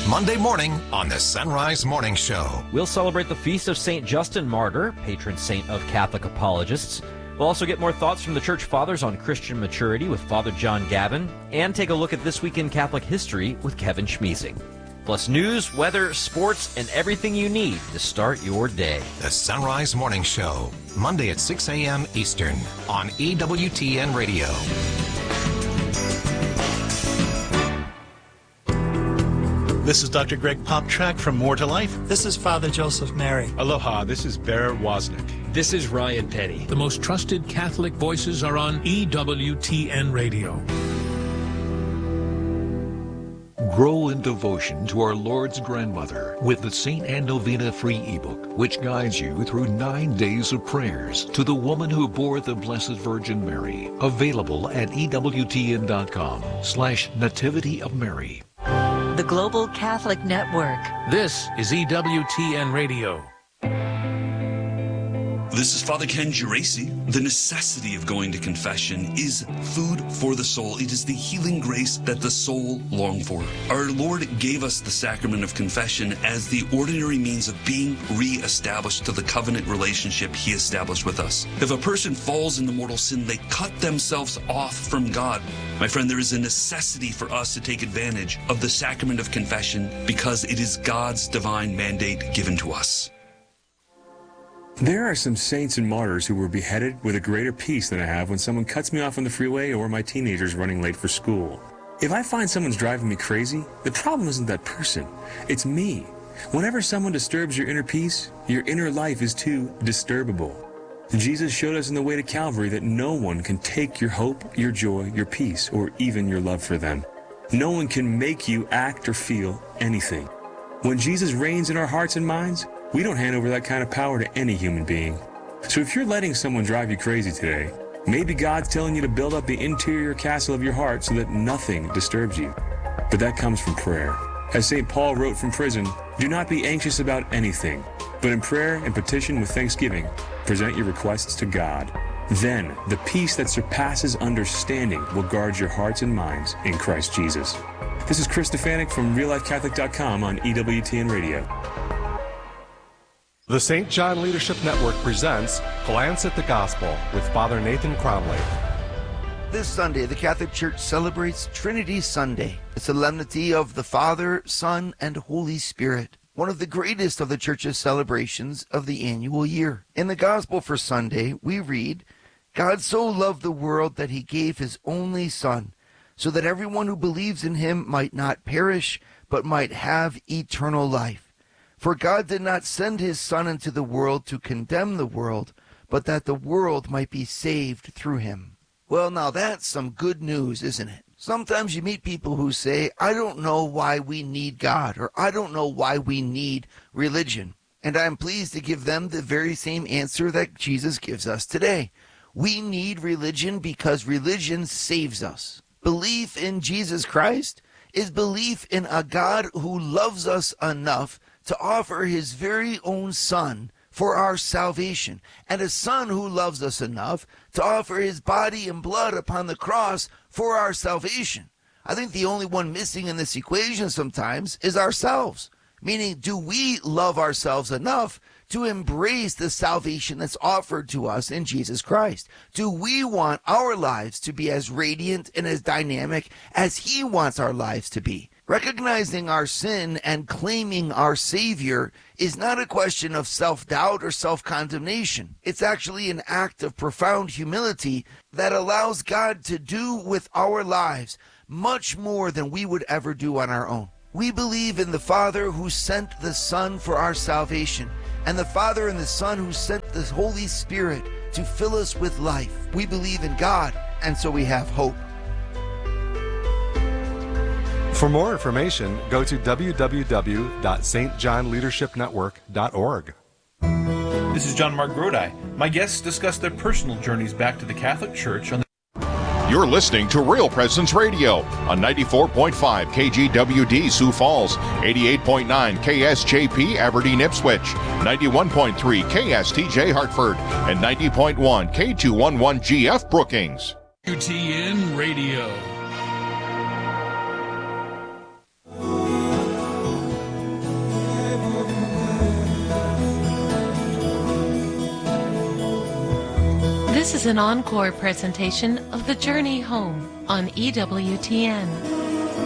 Monday morning on the Sunrise Morning Show. We'll celebrate the feast of St. Justin Martyr, patron saint of Catholic apologists. We'll also get more thoughts from the Church Fathers on Christian maturity with Father John Gavin, and take a look at This Week in Catholic History with Kevin Schmeesing. Plus news, weather, sports, and everything you need to start your day. The Sunrise Morning Show, Monday at 6 a.m. Eastern on EWTN Radio. This is Dr. Greg Poptrak from More to Life. This is Father Joseph Mary. Aloha, this is Bear Wozniak. This is Ryan Penny. The most trusted Catholic voices are on EWTN Radio. Grow in devotion to our Lord's grandmother with the St. Anne Novena free ebook, which guides you through 9 days of prayers to the woman who bore the Blessed Virgin Mary. Available at EWTN.com/Nativity of Mary. The Global Catholic Network. This is EWTN Radio. This is Father Ken Geraci. The necessity of going to confession is food for the soul. It is the healing grace that the soul longs for. Our Lord gave us the sacrament of confession as the ordinary means of being re-established to the covenant relationship He established with us. If a person falls into mortal sin, they cut themselves off from God. My friend, there is a necessity for us to take advantage of the sacrament of confession because it is God's divine mandate given to us. There are some saints and martyrs who were beheaded with a greater peace than I have when someone cuts me off on the freeway or my teenager's running late for school. If I find someone's driving me crazy, the problem isn't that person, it's me. Whenever someone disturbs your inner peace, your inner life is too disturbable. Jesus showed us in the way to Calvary that no one can take your hope, your joy, your peace, or even your love for them. No one can make you act or feel anything. When Jesus reigns in our hearts and minds, we don't hand over that kind of power to any human being. So if you're letting someone drive you crazy today, maybe God's telling you to build up the interior castle of your heart so that nothing disturbs you. But that comes from prayer. As St. Paul wrote from prison, do not be anxious about anything, but in prayer and petition with thanksgiving, present your requests to God. Then the peace that surpasses understanding will guard your hearts and minds in Christ Jesus. This is Chris Stefanik from RealLifeCatholic.com on EWTN Radio. The St. John Leadership Network presents Glance at the Gospel with Father Nathan Cromley. This Sunday, the Catholic Church celebrates Trinity Sunday, a solemnity of the Father, Son, and Holy Spirit, one of the greatest of the Church's celebrations of the annual year. In the Gospel for Sunday, we read, God so loved the world that He gave His only Son, so that everyone who believes in Him might not perish, but might have eternal life. For God did not send His Son into the world to condemn the world, but that the world might be saved through Him. Well, now that's some good news, isn't it? Sometimes you meet people who say, I don't know why we need God, or I don't know why we need religion. And I'm pleased to give them the very same answer that Jesus gives us today. We need religion because religion saves us. Belief in Jesus Christ is belief in a God who loves us enough to offer His very own Son for our salvation, and a Son who loves us enough to offer His body and blood upon the cross for our salvation. I think the only one missing in this equation sometimes is ourselves, meaning do we love ourselves enough to embrace the salvation that's offered to us in Jesus Christ? Do we want our lives to be as radiant and as dynamic as He wants our lives to be? Recognizing our sin and claiming our Savior is not a question of self-doubt or self-condemnation. It's actually an act of profound humility that allows God to do with our lives much more than we would ever do on our own. We believe in the Father who sent the Son for our salvation, and the Father and the Son who sent the Holy Spirit to fill us with life. We believe in God, and so we have hope. For more information, go to www.stjohnleadershipnetwork.org. This is John Mark Grodi. My guests discuss their personal journeys back to the Catholic Church on the You're listening to Real Presence Radio on 94.5 KGWD Sioux Falls, 88.9 KSJP Aberdeen Ipswich, 91.3 KSTJ Hartford, and 90.1 K211GF Brookings. UTN Radio. This is an encore presentation of The Journey Home on EWTN.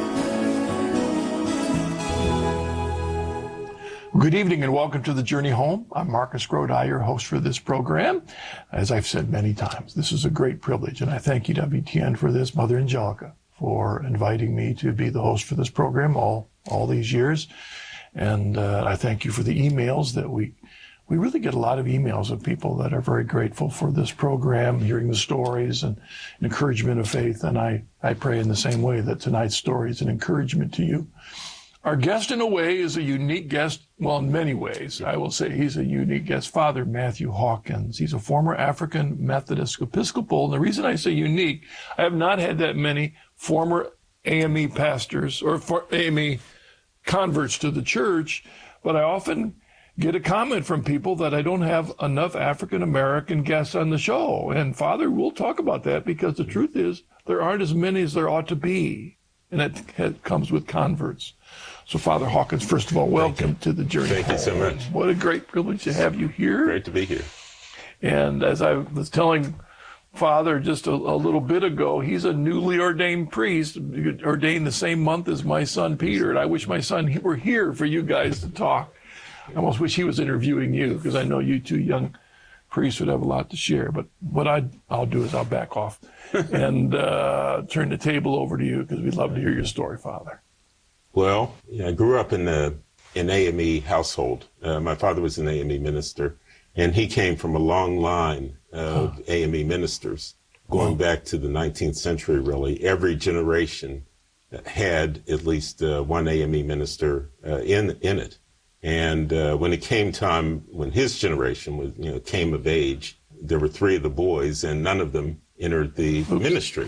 Good evening and welcome to The Journey Home. I'm Marcus Grodi, your host for this program. As I've said many times, this is a great privilege, and I thank EWTN for this, Mother Angelica, for inviting me to be the host for this program all these years. And I thank you for the emails that we really get a lot of emails of people that are very grateful for this program, hearing the stories and encouragement of faith. And I pray in the same way that tonight's story is an encouragement to you. Our guest, in a way, is a unique guest. Well, in many ways, I will say he's a unique guest. Father Matthew Hawkins. He's a former African Methodist Episcopal. And the reason I say unique, I have not had that many former AME pastors or AME converts to the church, but I often get a comment from people that I don't have enough African American guests on the show. And Father, we'll talk about that, because the truth is there aren't as many as there ought to be. And that comes with converts. So, Father Hawkins, first of all, welcome to the Journey Home. Thank you so much. What a great privilege to have you here. Great to be here. And as I was telling Father just a little bit ago, he's a newly ordained priest, ordained the same month as my son Peter. And I wish my son were here for you guys to talk. I almost wish he was interviewing you, because I know you two young priests would have a lot to share. But what I'll do is I'll back off and turn the table over to you, because we'd love to hear your story, Father. Well, I grew up in an AME household. My father was an AME minister, and he came from a long line of AME ministers going back to the 19th century, really. Every generation had at least one AME minister in it. And when it came time, when his generation came of age, there were three of the boys, and none of them entered the ministry.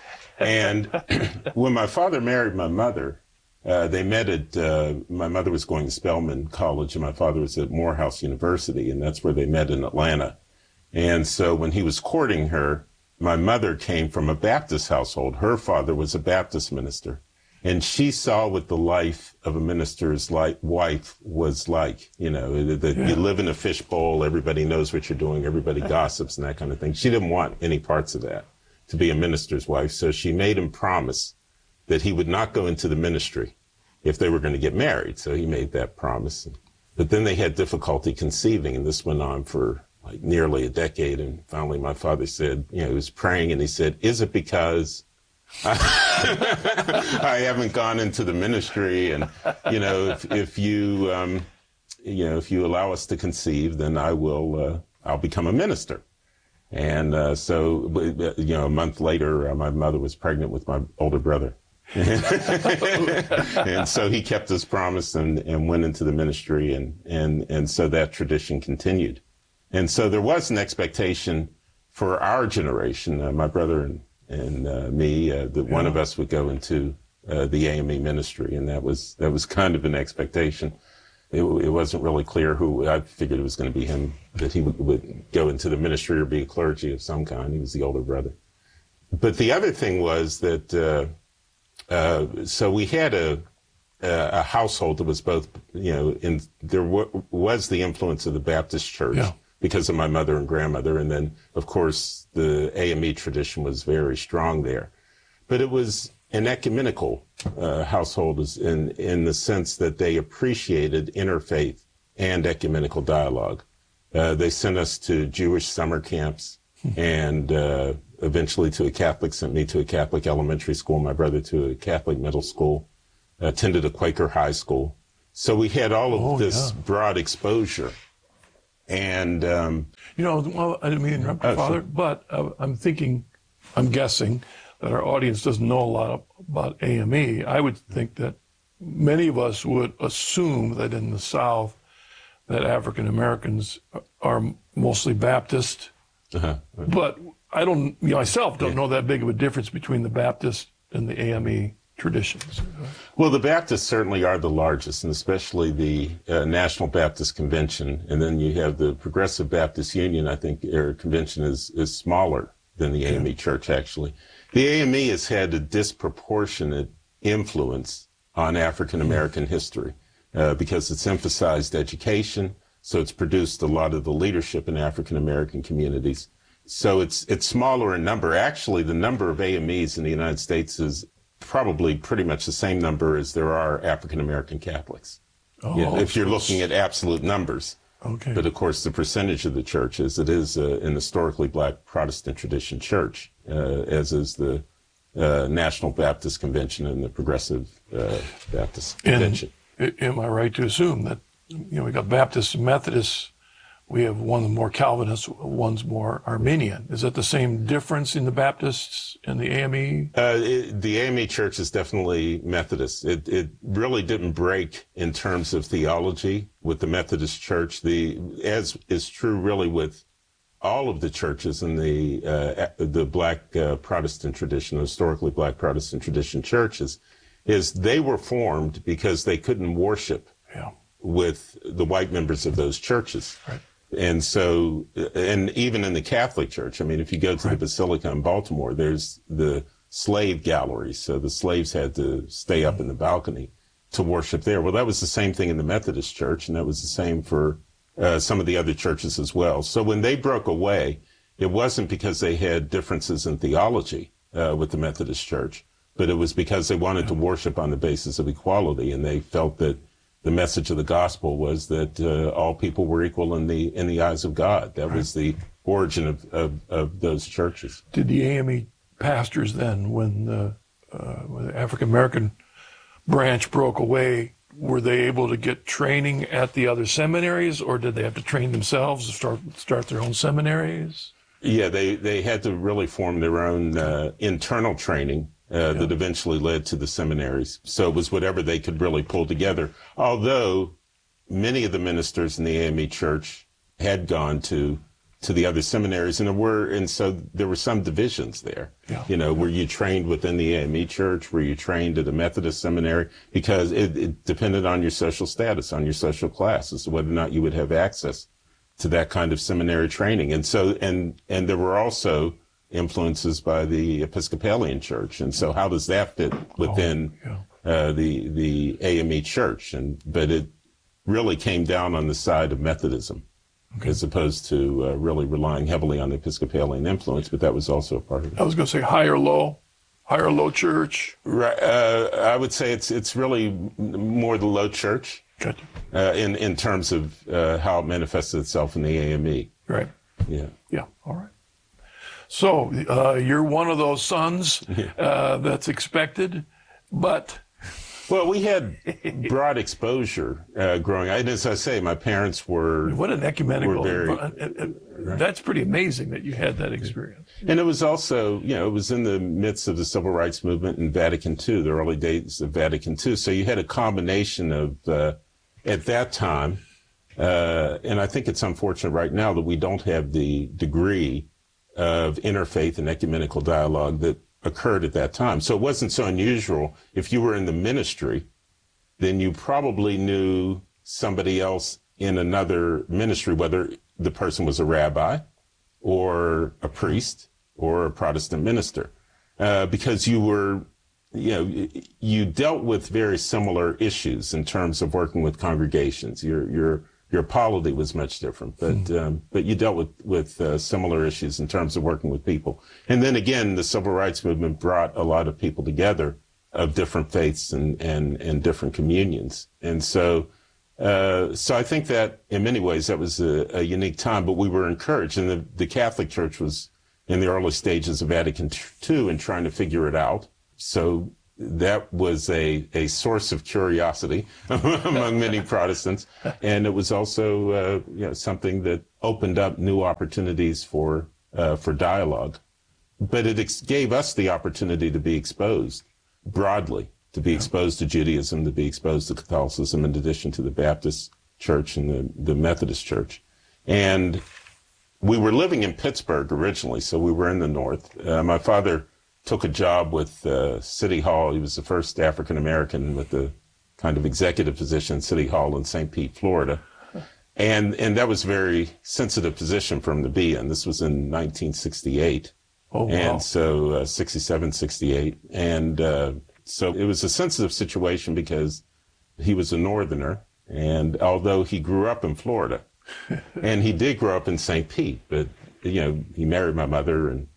And when my father married my mother, they met at, my mother was going to Spelman College and my father was at Morehouse University, and that's where they met in Atlanta. And so when he was courting her, my mother came from a Baptist household. Her father was a Baptist minister. And she saw what the life of a minister's wife was like. You live in a fishbowl, everybody knows what you're doing, everybody gossips and that kind of thing. She didn't want any parts of that, to be a minister's wife. So she made him promise that he would not go into the ministry if they were going to get married. So he made that promise. But then they had difficulty conceiving, and this went on for like nearly a decade. And finally my father said, he was praying, and he said, is it because I haven't gone into the ministry? And, if you allow us to conceive, then I'll become a minister. And so a month later, my mother was pregnant with my older brother. And so he kept his promise and went into the ministry, and so that tradition continued. And so there was an expectation for our generation, my brother and me, that one of us would go into the AME ministry, and that was kind of an expectation. It wasn't really clear who. I figured it was going to be him, that he would go into the ministry or be a clergy of some kind. He was the older brother. But the other thing was that so we had a household that was both, there was the influence of the Baptist church because of my mother and grandmother. And then, of course, the AME tradition was very strong there. But it was an ecumenical household in the sense that they appreciated interfaith and ecumenical dialogue. They sent us to Jewish summer camps and eventually sent me to a Catholic elementary school, my brother to a Catholic middle school, attended a Quaker high school. So we had all of this broad exposure. And, well, I didn't mean to interrupt you, Father, but I'm guessing that our audience doesn't know a lot about AME. I would think that many of us would assume that in the South that African Americans are mostly Baptist, but I myself don't know that big of a difference between the Baptist and the AME traditions. Well, the Baptists certainly are the largest, and especially the National Baptist Convention. And then you have the Progressive Baptist Union, I think, their convention is smaller than the AME Church, actually. The AME has had a disproportionate influence on African American history because it's emphasized education, so it's produced a lot of the leadership in African American communities. So it's smaller in number. Actually, the number of AMEs in the United States is probably pretty much the same number as there are African American Catholics. If you're looking at absolute numbers. Okay. But of course, the percentage of the church is an historically black Protestant tradition church, as is the National Baptist Convention and the Progressive Baptist Convention. Am I right to assume that, we got Baptists and Methodists, we have one more Calvinist, one's more Arminian. Is that the same difference in the Baptists and the AME? The AME church is definitely Methodist. It really didn't break in terms of theology with the Methodist church. As is true really with all of the churches in the black Protestant tradition, historically black Protestant tradition churches, is they were formed because they couldn't worship with the white members of those churches. Right. And so, and even in the Catholic Church, I mean, if you go to the Basilica in Baltimore, there's the slave gallery. So the slaves had to stay up in the balcony to worship there. Well, that was the same thing in the Methodist Church, and that was the same for some of the other churches as well. So when they broke away, it wasn't because they had differences in theology with the Methodist Church, but it was because they wanted to worship on the basis of equality, and they felt that the message of the gospel was that all people were equal in the eyes of God. That was the origin of those churches. Did the AME pastors then, when the African American branch broke away, were they able to get training at the other seminaries, or did they have to train themselves to start their own seminaries? Yeah, they had to really form their own internal training. That eventually led to the seminaries. So it was whatever they could really pull together. Although many of the ministers in the AME church had gone to the other seminaries, and so there were some divisions there. Were you trained within the AME church? Were you trained at a Methodist seminary? Because it depended on your social status, on your social class, as to whether or not you would have access to that kind of seminary training. And so, and there were also influences by the Episcopalian Church, and so how does that fit within the AME Church? But it really came down on the side of Methodism, as opposed to really relying heavily on the Episcopalian influence. But that was also a part of it. I was going to say higher low church. Right. I would say it's really more the low church. Gotcha. In terms of how it manifested itself in the AME. Right. Yeah. Yeah. All right. So you're one of those sons that's expected, but... Well, we had broad exposure growing up. And as I say, my parents were... What an ecumenical... Right. That's pretty amazing that you had that experience. And it was also, it was in the midst of the civil rights movement in Vatican II, the early days of Vatican II. So you had a combination of, at that time, and I think it's unfortunate right now that we don't have the degree of interfaith and ecumenical dialogue that occurred at that time. So it wasn't so unusual. If you were in the ministry, then you probably knew somebody else in another ministry, whether the person was a rabbi or a priest or a Protestant minister, because you were, you dealt with very similar issues in terms of working with congregations. Your polity was much different, but you dealt with similar issues in terms of working with people. And then again, the civil rights movement brought a lot of people together of different faiths and different communions. And so I think that in many ways that was a unique time, but we were encouraged. And the Catholic Church was in the early stages of Vatican II and trying to figure it out. So that was a source of curiosity among many Protestants. And it was also something that opened up new opportunities for dialogue. But it gave us the opportunity to be exposed broadly, to be exposed to Judaism, to be exposed to Catholicism, in addition to the Baptist Church and the Methodist Church. And we were living in Pittsburgh originally, so we were in the north. My father took a job with City Hall. He was the first African-American with the kind of executive position in City Hall in St. Pete, Florida. And that was a very sensitive position for him to be in. This was in 1968. Oh, wow. And so 67, 68. And so it was a sensitive situation because he was a northerner. And although he grew up in Florida, and he did grow up in St. Pete, but he married my mother, and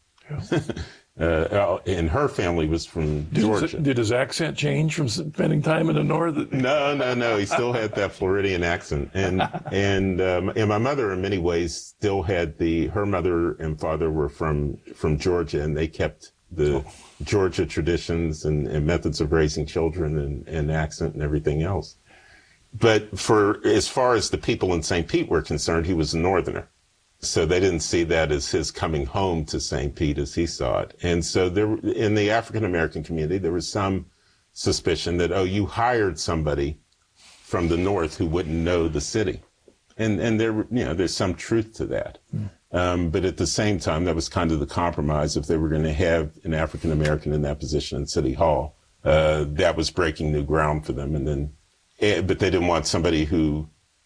and her family was from Georgia. Did his accent change from spending time in the north? No. He still had that Floridian accent, and my mother, in many ways, still had her mother and father were from Georgia, and they kept the Georgia traditions and methods of raising children and accent and everything else. But as far as the people in St. Pete were concerned, he was a northerner. So they didn't see that as his coming home to St. Pete as he saw it. And so in the African-American community, there was some suspicion that, you hired somebody from the north who wouldn't know the city. And there's some truth to that. But at the same time, that was kind of the compromise. If they were going to have an African-American in that position in City Hall, that was breaking new ground for them. But they didn't want somebody who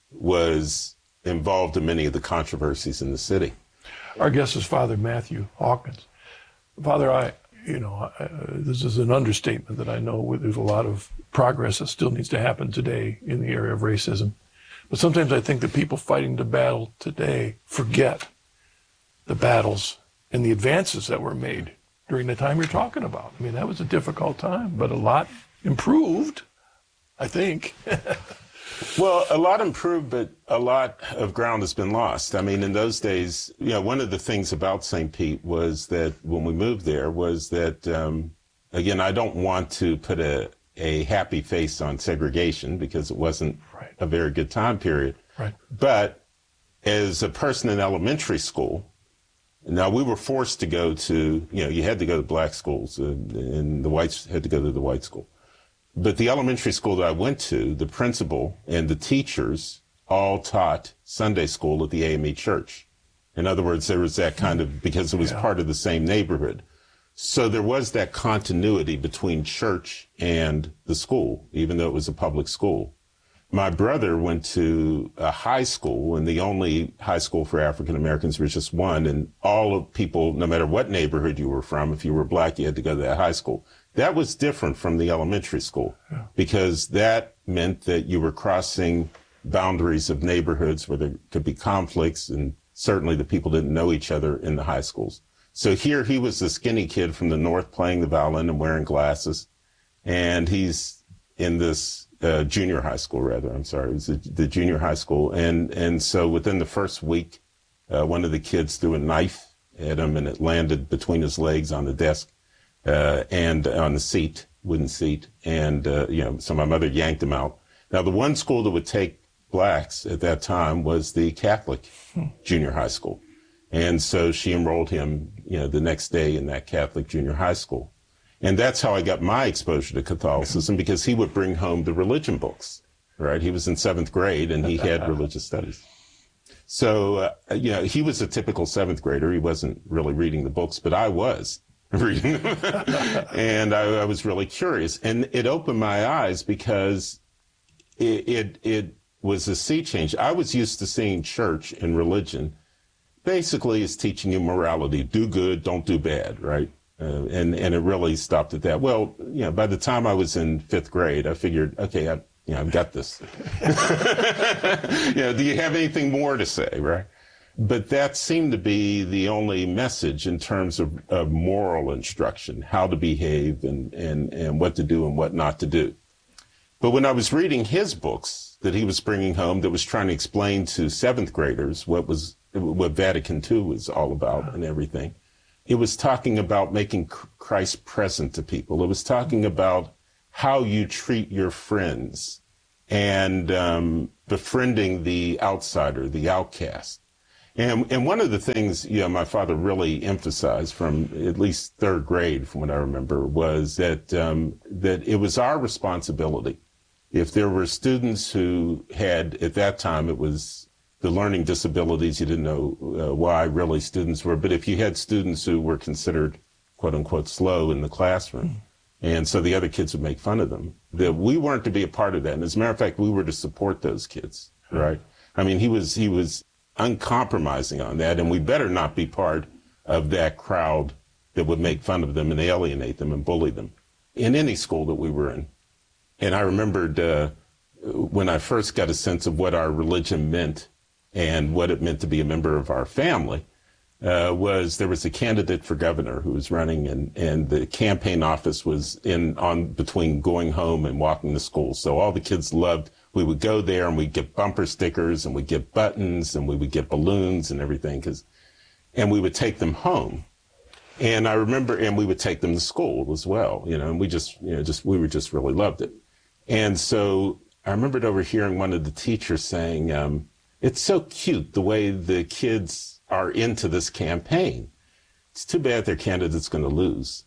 was involved in many of the controversies in the city. Our guest is Father Matthew Hawkins. Father, this is an understatement that I know there's a lot of progress that still needs to happen today in the area of racism. But sometimes I think that people fighting the battle today forget the battles and the advances that were made during the time you're talking about. I mean, that was a difficult time, but a lot improved, I think. Well, a lot improved, but a lot of ground has been lost. I mean, in those days, one of the things about St. Pete was that when we moved there was that, again, I don't want to put a happy face on segregation because it wasn't a very good time period. Right. But as a person in elementary school, now we were forced to go to, you had to go to black schools and the whites had to go to the white school. But the elementary school that I went to, the principal and the teachers all taught Sunday school at the AME church. In other words, there was that kind of, because it was part of the same neighborhood. So there was that continuity between church and the school, even though it was a public school. My brother went to a high school, and the only high school for African Americans was just one. And all of people, no matter what neighborhood you were from, if you were black, you had to go to that high school. That was different from the elementary school because that meant that you were crossing boundaries of neighborhoods where there could be conflicts, and certainly the people didn't know each other in the high schools. So here he was the skinny kid from the north playing the violin and wearing glasses, and he's in this junior high school, rather. I'm sorry, it was the junior high school. And so within the first week, one of the kids threw a knife at him, and it landed between his legs on the desk. And on the seat, wooden seat. And, so my mother yanked him out. Now, the one school that would take blacks at that time was the Catholic junior high school. And so she enrolled him, the next day in that Catholic junior high school. And that's how I got my exposure to Catholicism, because he would bring home the religion books, right? He was in 7th grade and he had religious studies. So, he was a typical 7th grader. He wasn't really reading the books, but I was reading them. And I was really curious, and it opened my eyes because it was a sea change. I was used to seeing church and religion basically as teaching you morality: do good, don't do bad, right? And it really stopped at that. Well, by the time I was in 5th grade, I figured, okay, I've got this. Do you have anything more to say, right? But that seemed to be the only message in terms of moral instruction, how to behave and what to do and what not to do. But when I was reading his books that he was bringing home that was trying to explain to 7th graders what Vatican II was all about and everything, it was talking about making Christ present to people. It was talking about how you treat your friends and befriending the outsider, the outcast. And one of the things, my father really emphasized from at least 3rd grade, from what I remember, was that it was our responsibility. If there were students who had, at that time, it was the learning disabilities, you didn't know why really students were, but if you had students who were considered, quote unquote, slow in the classroom, and so the other kids would make fun of them, that we weren't to be a part of that. And as a matter of fact, we were to support those kids, right? I mean, he was uncompromising on that, and we better not be part of that crowd that would make fun of them and alienate them and bully them in any school that we were in. And I remembered when I first got a sense of what our religion meant and what it meant to be a member of our family, there was a candidate for governor who was running, and the campaign office was between going home and walking to school. So all the kids loved, we would go there and we'd get bumper stickers and we'd get buttons and we would get balloons and everything, and we would take them home. And I remember, and we would take them to school as well, and we just really loved it. And so I remembered overhearing one of the teachers saying, it's so cute the way the kids are into this campaign. It's too bad their candidate's going to lose.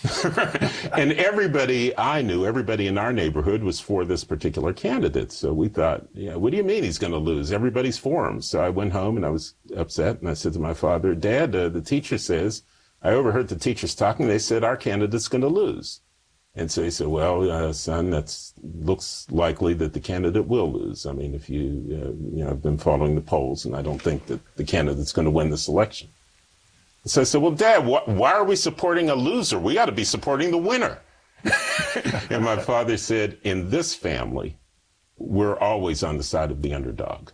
And everybody in our neighborhood was for this particular candidate. So we thought, what do you mean he's going to lose? Everybody's for him. So I went home and I was upset, and I said to my father, Dad, the teacher says, I overheard the teachers talking. They said our candidate's going to lose. And so he said, well, son, looks likely that the candidate will lose. I mean, if I've been following the polls, and I don't think that the candidate's going to win this election. So I said, well, Dad, why are we supporting a loser? We got to be supporting the winner. And my father said, in this family, we're always on the side of the underdog.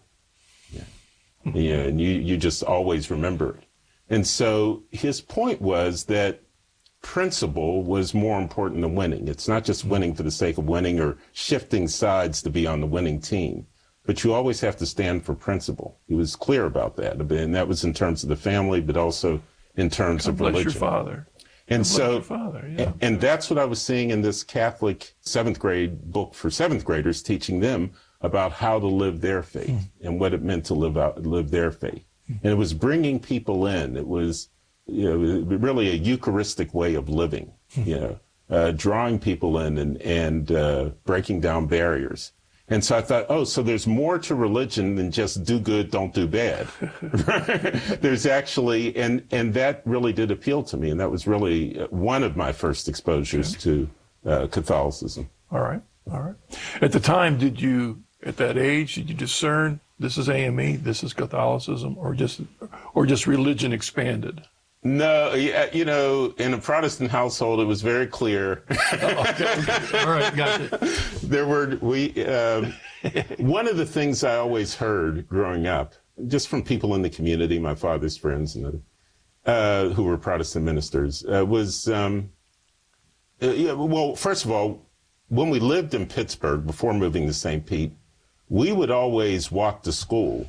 Yeah, and you just always remember it. And so his point was that principle was more important than winning. It's not just winning for the sake of winning or shifting sides to be on the winning team, but you always have to stand for principle. He was clear about that, and that was in terms of the family, but also in terms of religion. Bless your father. And so, your father, yeah. And that's what I was seeing in this Catholic 7th grade book for 7th graders, teaching them about how to live their faith and what it meant to live their faith. And it was bringing people in. It was really a Eucharistic way of living, drawing people in and breaking down barriers. And so I thought, so there's more to religion than just do good, don't do bad. There's actually, and that really did appeal to me. And that was really one of my first exposures to Catholicism. All right. At the time, at that age, did you discern this is AME, this is Catholicism, or just religion expanded? No, in a Protestant household, it was very clear. Okay. All right, gotcha. One of the things I always heard growing up, just from people in the community, my father's friends, and who were Protestant ministers, was, well, first of all, when we lived in Pittsburgh before moving to St. Pete, we would always walk to school.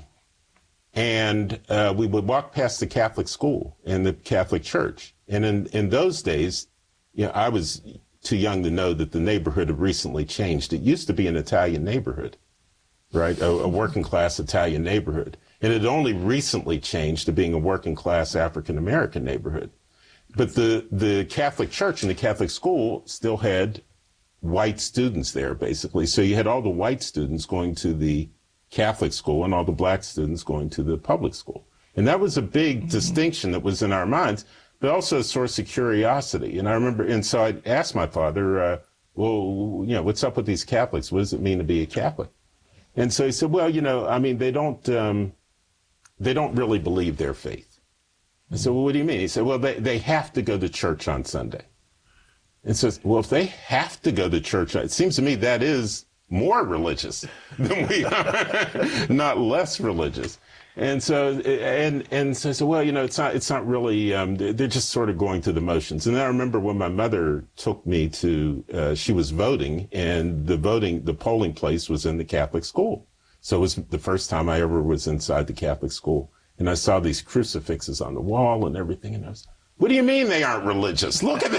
And we would walk past the Catholic school and the Catholic church. And in those days, I was too young to know that the neighborhood had recently changed. It used to be an Italian neighborhood, right? A working class Italian neighborhood. And it only recently changed to being a working class African American neighborhood. But the Catholic church and the Catholic school still had white students there, basically. So you had all the white students going to the Catholic school and all the black students going to the public school. And that was a big distinction that was in our minds, but also a source of curiosity. And I remember, and so I asked my father, what's up with these Catholics? What does it mean to be a Catholic? And so he said, well, they don't really believe their faith. I said, well, what do you mean? He said, well, they have to go to church on Sunday. And so, well, if they have to go to church, it seems to me that is more religious than we are, not less religious. And so, and so I said, well, it's not really, they're just sort of going through the motions. And I remember when my mother took me to, she was voting, and the polling place was in the Catholic school. So it was the first time I ever was inside the Catholic school. And I saw these crucifixes on the wall and everything, and I was, what do you mean they aren't religious? Look at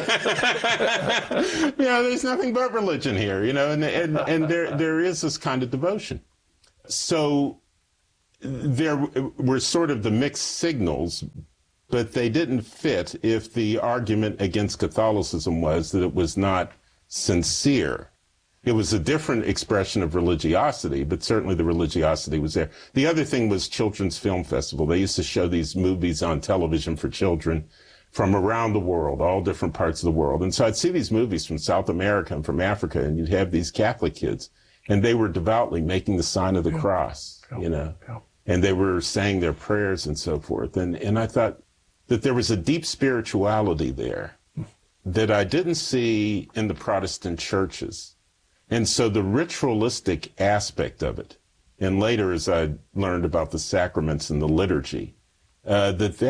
that. There's nothing but religion here, and there is this kind of devotion. So there were sort of the mixed signals, but they didn't fit if the argument against Catholicism was that it was not sincere. It was a different expression of religiosity, but certainly the religiosity was there. The other thing was Children's Film Festival. They used to show these movies on television for children from around the world, all different parts of the world. And so I'd see these movies from South America and from Africa, and you'd have these Catholic kids, and they were devoutly making the sign of the cross, and they were saying their prayers and so forth. And I thought that there was a deep spirituality there that I didn't see in the Protestant churches. And so the ritualistic aspect of it, and later as I learned about the sacraments and the liturgy, that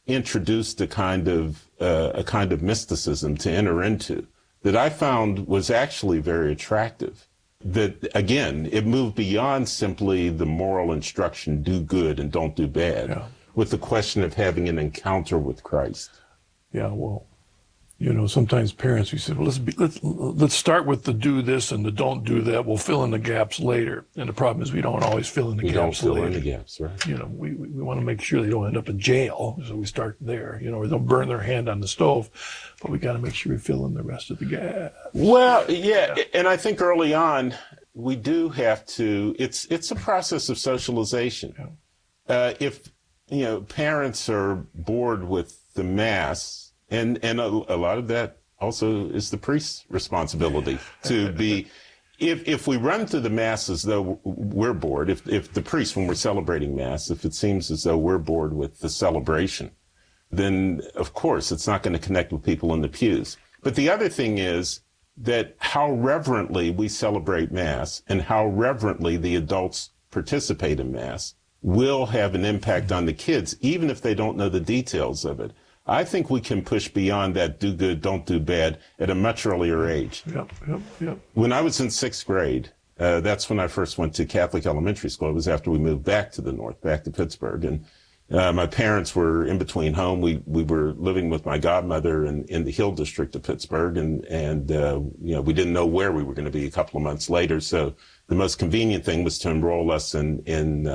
introduced a kind of mysticism to enter into that I found was actually very attractive. That, again, it moved beyond simply the moral instruction, do good and don't do bad, with the question of having an encounter with Christ. Yeah, well, sometimes parents, we say, well, let's start with the do this and the don't do that. We'll fill in the gaps later. And the problem is we don't always fill in the gaps later. We don't fill in the gaps, right? We want to make sure they don't end up in jail. So we start there, or they'll burn their hand on the stove. But we got to make sure we fill in the rest of the gaps. Well, yeah. And I think early on, we do have to, it's a process of socialization. Yeah. If, parents are bored with the Mass, and a lot of that also is the priest's responsibility to be, if we run through the Mass as though we're bored, if the priest, when we're celebrating Mass, if it seems as though we're bored with the celebration, then of course it's not going to connect with people in the pews. But the other thing is that how reverently we celebrate Mass and how reverently the adults participate in Mass will have an impact on the kids, even if they don't know the details of it. I think we can push beyond that do good, don't do bad at a much earlier age. Yep. When I was in 6th grade, that's when I first went to Catholic elementary school. It was after we moved back to the north, back to Pittsburgh. And my parents were in between home. We were living with my godmother in the Hill District of Pittsburgh. And we didn't know where we were going to be a couple of months later. So the most convenient thing was to enroll us in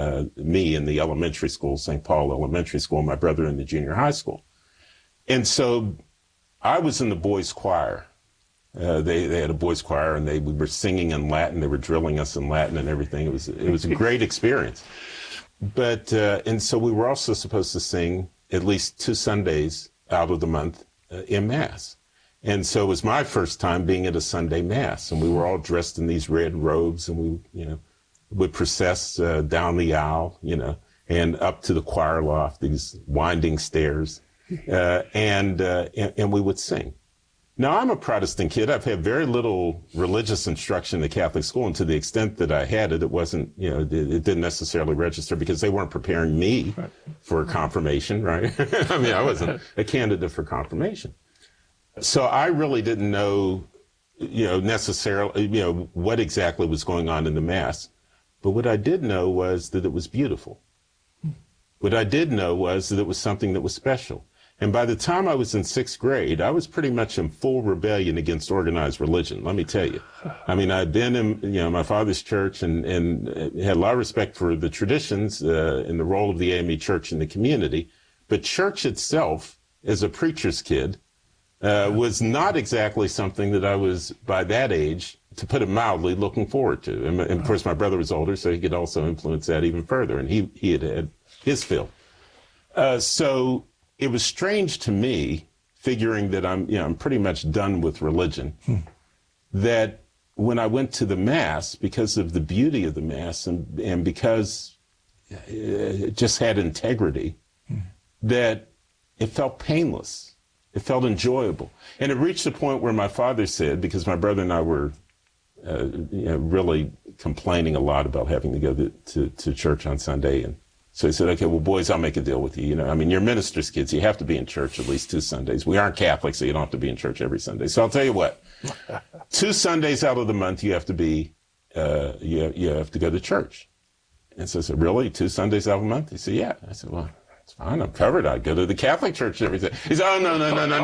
me in the elementary school, St. Paul Elementary School, my brother in the junior high school. And so I was in the boys' choir. They had a boys' choir, and we were singing in Latin. They were drilling us in Latin and everything. It was a great experience. But and so we were also supposed to sing at least 2 Sundays out of the month in Mass. And so it was my first time being at a Sunday Mass, and we were all dressed in these red robes, and we would process down the aisle, and up to the choir loft, these winding stairs. And we would sing. Now, I'm a Protestant kid. I've had very little religious instruction in the Catholic school, and to the extent that I had it, it wasn't, it didn't necessarily register because they weren't preparing me for confirmation, right? I mean, I wasn't a candidate for confirmation. So I really didn't know, necessarily, what exactly was going on in the Mass. But what I did know was that it was beautiful. What I did know was that it was something that was special. And by the time I was in 6th grade, I was pretty much in full rebellion against organized religion, let me tell you. I mean, I'd been in, my father's church and had a lot of respect for the traditions and the role of the AME church in the community. But church itself, as a preacher's kid, was not exactly something that I was, by that age, to put it mildly, looking forward to. And of course, my brother was older, so he could also influence that even further. And he had his fill. So it was strange to me, figuring that I'm pretty much done with religion, that when I went to the Mass, because of the beauty of the Mass and because it just had integrity, that it felt painless. It felt enjoyable. And it reached a point where my father said, because my brother and I were really complaining a lot about having to go to church on Sunday, and so he said, okay, well, boys, I'll make a deal with you. You're minister's kids. You have to be in church at least 2 Sundays. We aren't Catholic, so you don't have to be in church every Sunday. So I'll tell you what, 2 Sundays out of the month, you have to be, you have to go to church. And so I said, really? 2 Sundays out of the month? He said, yeah. I said, well, it's fine. I'm covered. I go to the Catholic church every day. He said, oh, no.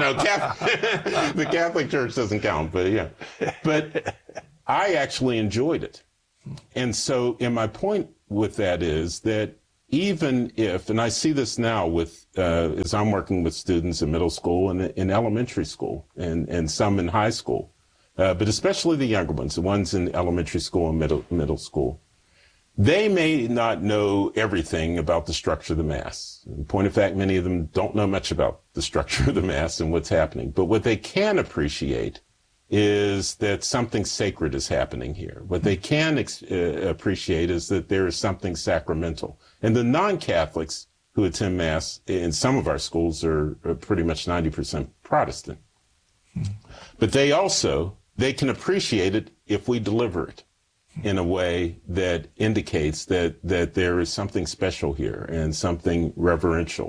The Catholic church doesn't count, but yeah. But I actually enjoyed it. And so, and my point with that is that even if, and I see this now with, as I'm working with students in middle school and in elementary school and some in high school, but especially the younger ones, the ones in elementary school and middle school, they may not know everything about the structure of the Mass. In point of fact, many of them don't know much about the structure of the Mass and what's happening. But what they can appreciate is that something sacred is happening here. What they can appreciate is that there is something sacramental. And the non-Catholics who attend Mass in some of our schools are pretty much 90% Protestant. But they can appreciate it if we deliver it in a way that indicates that there is something special here and something reverential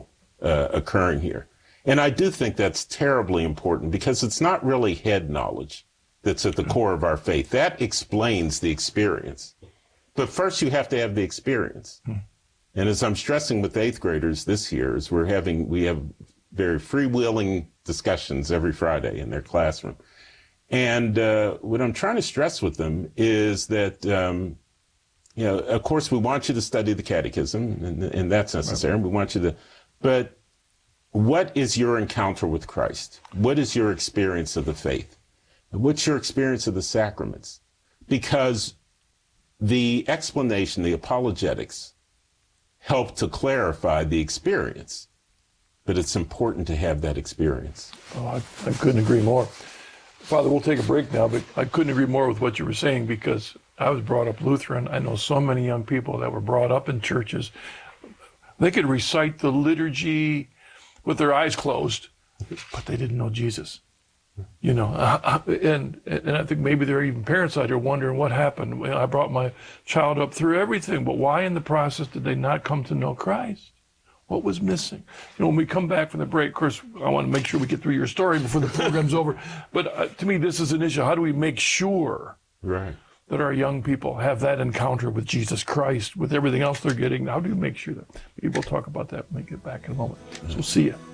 occurring here. And I do think that's terribly important because it's not really head knowledge that's at the core of our faith. That explains the experience. But first you have to have the experience. And as I'm stressing with 8th graders this year, is we have very freewheeling discussions every Friday in their classroom. And what I'm trying to stress with them is that, of course, we want you to study the catechism, and that's necessary. We want you to, but what is your encounter with Christ? What is your experience of the faith? What's your experience of the sacraments? Because the explanation, the apologetics, help to clarify the experience. But it's important to have that experience. Oh, I couldn't agree more. Father, we'll take a break now, but I couldn't agree more with what you were saying because I was brought up Lutheran. I know so many young people that were brought up in churches. They could recite the liturgy with their eyes closed, but they didn't know Jesus. And I think maybe there are even parents out there wondering what happened. I brought my child up through everything, but why in the process did they not come to know Christ? What was missing? When we come back from the break, of course, I want to make sure we get through your story before the program's over. But to me, this is an issue. How do we make sure that our young people have that encounter with Jesus Christ, with everything else they're getting? How do you make sure that? Maybe we'll talk about that when we get back in a moment. So see you.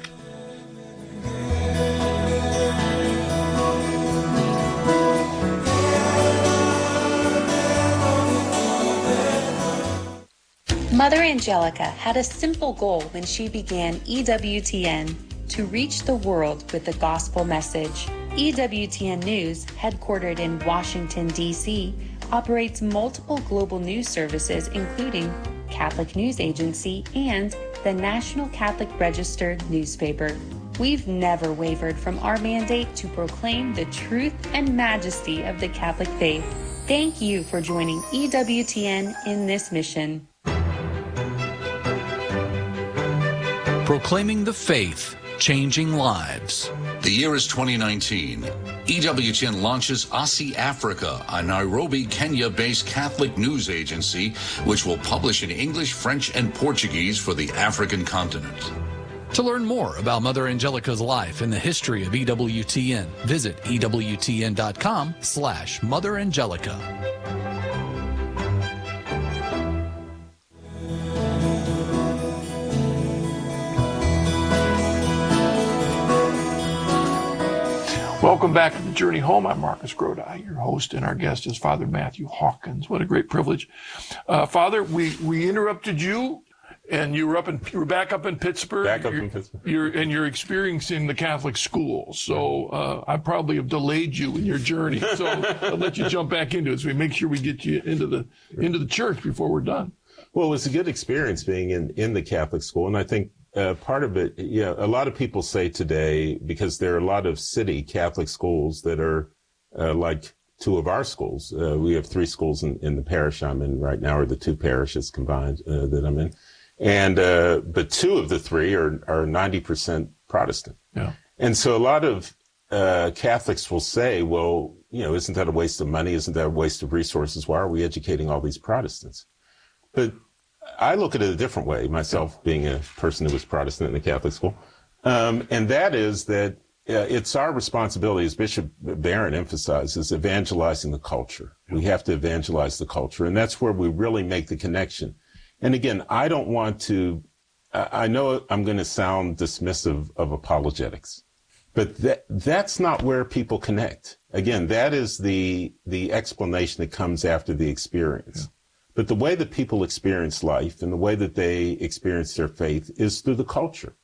Mother Angelica had a simple goal when she began EWTN: to reach the world with the gospel message. EWTN News, headquartered in Washington, D.C., operates multiple global news services, including Catholic News Agency and the National Catholic Register newspaper. We've never wavered from our mandate to proclaim the truth and majesty of the Catholic faith. Thank you for joining EWTN in this mission. Proclaiming the faith, changing lives. The year is 2019. EWTN launches ASI Africa, a Nairobi, Kenya-based Catholic news agency, which will publish in English, French, and Portuguese for the African continent. To learn more about Mother Angelica's life and the history of EWTN, visit EWTN.com/Mother Angelica. Welcome back to the Journey Home. I'm Marcus Grodi, your host, and our guest is Father Matthew Hawkins. What a great privilege. Father, we interrupted you, and you were back up in Pittsburgh. You're experiencing the Catholic school. So I probably have delayed you in your journey. So I'll let you jump back into it so we make sure we get you into the church before we're done. Well, it was a good experience being in the Catholic school, and I think part of it, a lot of people say today, because there are a lot of city Catholic schools that are like two of our schools. We have 3 schools in the parish I'm in right now, or the 2 parishes combined that I'm in. And but 2 of the 3 are 90% Protestant. Yeah. And so a lot of Catholics will say, well, isn't that a waste of money? Isn't that a waste of resources? Why are we educating all these Protestants? But I look at it a different way, myself being a person who was Protestant in the Catholic school. And that is that it's our responsibility, as Bishop Barron emphasizes, evangelizing the culture. We have to evangelize the culture. And that's where we really make the connection. And again, I don't want to, I know I'm going to sound dismissive of apologetics, but that's not where people connect. Again, that is the explanation that comes after the experience. Yeah. But the way that people experience life and the way that they experience their faith is through the culture.